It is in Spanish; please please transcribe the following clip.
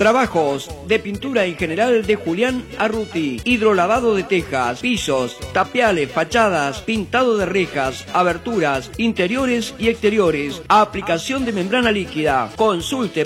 Trabajos de pintura en general de Julián Arruti, hidrolavado de tejas, pisos, tapiales, fachadas, pintado de rejas, aberturas, interiores y exteriores, aplicación de membrana líquida. Consulte